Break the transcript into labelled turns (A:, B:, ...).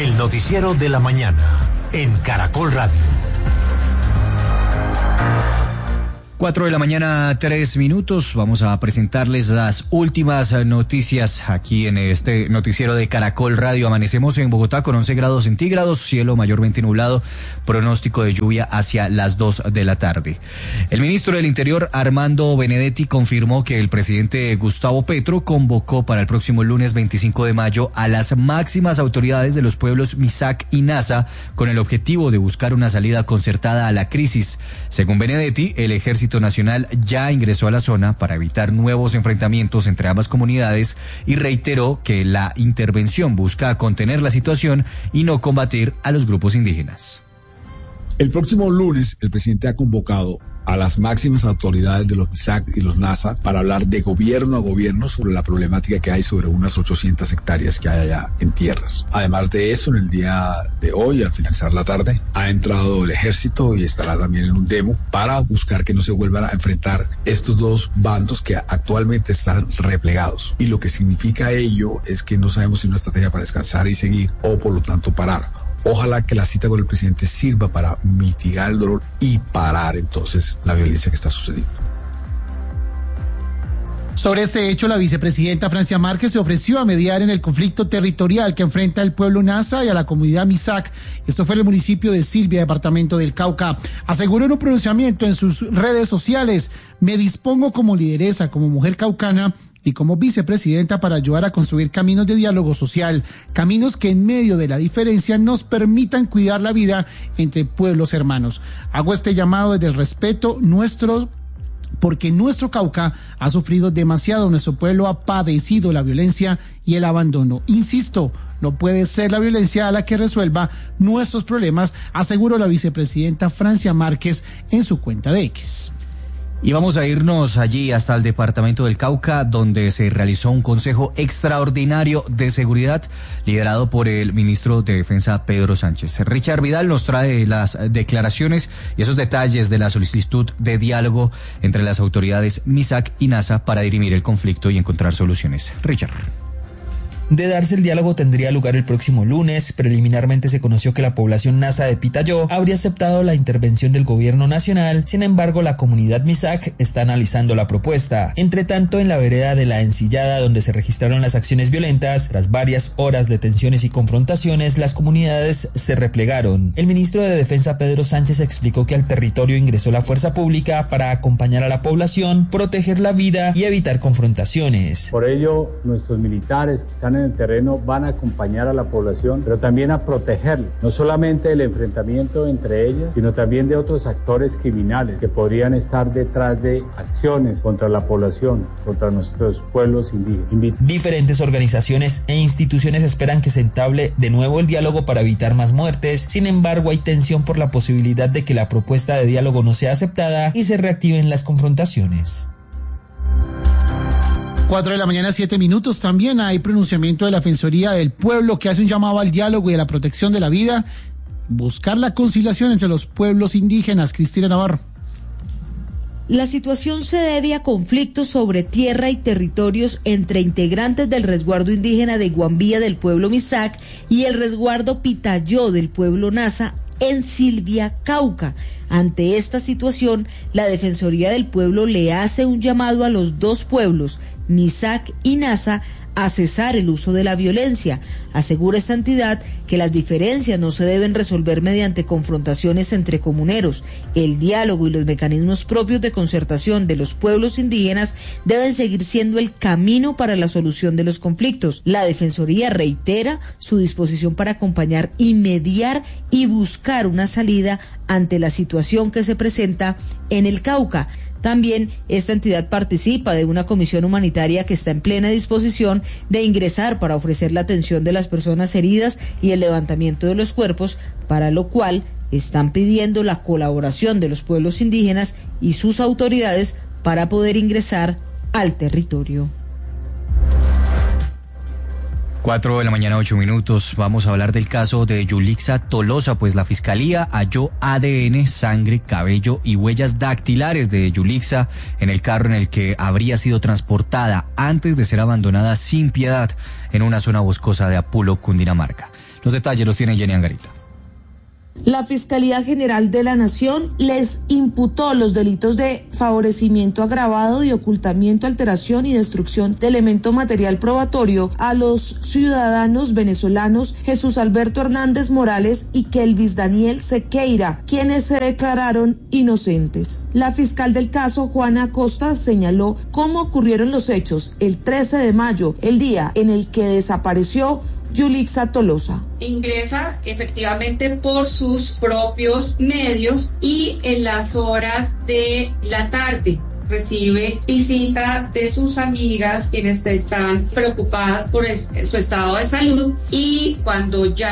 A: El noticiero de la mañana en Caracol Radio.
B: 4 de la mañana, 3 minutos. Vamos a presentarles las últimas noticias aquí en este noticiero de Caracol Radio. Amanecemos en Bogotá con 11 grados centígrados, cielo mayormente nublado, pronóstico de lluvia hacia las 2 de la tarde. El ministro del Interior, Armando Benedetti, confirmó que el presidente Gustavo Petro convocó para el próximo lunes 25 de mayo a las máximas autoridades de los pueblos Misak y Nasa con el objetivo de buscar una salida concertada a la crisis. Según Benedetti, el Ejército Nacional ya ingresó a la zona para evitar nuevos enfrentamientos entre ambas comunidades y reiteró que la intervención busca contener la situación y no combatir a los grupos indígenas.
C: El próximo lunes, el presidente ha convocado a las máximas autoridades de los Misak y los Nasa para hablar de gobierno a gobierno sobre la problemática que hay sobre unas 800 hectáreas que hay allá en tierras. Además de eso, en el día de hoy, al finalizar la tarde, ha entrado el ejército y estará también en un demo para buscar que no se vuelvan a enfrentar estos dos bandos que actualmente están replegados. Y lo que significa ello es que no sabemos si una estrategia para descansar y seguir o por lo tanto parar. Ojalá que la cita con el presidente sirva para mitigar el dolor y parar entonces la violencia que está sucediendo.
D: Sobre este hecho, la vicepresidenta Francia Márquez se ofreció a mediar en el conflicto territorial que enfrenta el pueblo Nasa y a la comunidad Misak. Esto fue en el municipio de Silvia, departamento del Cauca. Aseguró en un pronunciamiento en sus redes sociales: me dispongo como lideresa, como mujer caucana y como vicepresidenta para ayudar a construir caminos de diálogo social, caminos que en medio de la diferencia nos permitan cuidar la vida entre pueblos hermanos. Hago este llamado desde el respeto porque nuestro Cauca ha sufrido demasiado, nuestro pueblo ha padecido la violencia y el abandono. Insisto, no puede ser la violencia a la que resuelva nuestros problemas, aseguró la vicepresidenta Francia Márquez en su cuenta de X.
B: Y vamos a irnos allí hasta el departamento del Cauca, donde se realizó un consejo extraordinario de seguridad liderado por el ministro de Defensa, Pedro Sánchez. Richard Vidal nos trae las declaraciones y esos detalles de la solicitud de diálogo entre las autoridades Misak y Nasa para dirimir el conflicto y encontrar soluciones. Richard.
E: De darse el diálogo tendría lugar el próximo lunes. Preliminarmente se conoció que la población Nasa de Pitayó habría aceptado la intervención del gobierno nacional. Sin embargo, la comunidad Misak está analizando la propuesta. Entre tanto, en la vereda de La Encillada, donde se registraron las acciones violentas, tras varias horas de tensiones y confrontaciones, las comunidades se replegaron. El ministro de Defensa, Pedro Sánchez, explicó que al territorio ingresó la fuerza pública para acompañar a la población, proteger la vida y evitar confrontaciones.
F: Por ello, nuestros militares que están en el terreno van a acompañar a la población, pero también a protegerla, no solamente del enfrentamiento entre ellas, sino también de otros actores criminales que podrían estar detrás de acciones contra la población, contra nuestros pueblos indígenas.
E: Diferentes organizaciones e instituciones esperan que se entable de nuevo el diálogo para evitar más muertes. Sin embargo, hay tensión por la posibilidad de que la propuesta de diálogo no sea aceptada y se reactiven las confrontaciones.
D: 4 de la mañana, 7 minutos. También hay pronunciamiento de la Defensoría del Pueblo que hace un llamado al diálogo y a la protección de la vida, buscar la conciliación entre los pueblos indígenas. Cristina Navarro.
G: La situación se debe a conflictos sobre tierra y territorios entre integrantes del resguardo indígena de Guambía del pueblo Misak y el resguardo Pitayó del pueblo Nasa en Silvia, Cauca. Ante esta situación, la Defensoría del Pueblo le hace un llamado a los dos pueblos, Misak y Nasa, a cesar el uso de la violencia. Asegura esta entidad que las diferencias no se deben resolver mediante confrontaciones entre comuneros. El diálogo y los mecanismos propios de concertación de los pueblos indígenas deben seguir siendo el camino para la solución de los conflictos. La Defensoría reitera su disposición para acompañar y mediar y buscar una salida ante la situación que se presenta en el Cauca. También esta entidad participa de una comisión humanitaria que está en plena disposición de ingresar para ofrecer la atención de las personas heridas y el levantamiento de los cuerpos, para lo cual están pidiendo la colaboración de los pueblos indígenas y sus autoridades para poder ingresar al territorio.
B: 4 de la mañana, 8 minutos. Vamos a hablar del caso de Yulixa Tolosa, pues la fiscalía halló ADN, sangre, cabello y huellas dactilares de Yulixa en el carro en el que habría sido transportada antes de ser abandonada sin piedad en una zona boscosa de Apulo, Cundinamarca. Los detalles los tiene Jenny Angarita.
H: La Fiscalía General de la Nación les imputó los delitos de favorecimiento agravado y ocultamiento, alteración y destrucción de elemento material probatorio a los ciudadanos venezolanos Jesús Alberto Hernández Morales y Kelvis Daniel Sequeira, quienes se declararon inocentes. La fiscal del caso, Juana Acosta, señaló cómo ocurrieron los hechos el 13 de mayo, el día en el que desapareció Yulixa Tolosa.
I: Ingresa efectivamente por sus propios medios y en las horas de la tarde recibe visita de sus amigas, quienes están preocupadas por su estado de salud, y cuando ya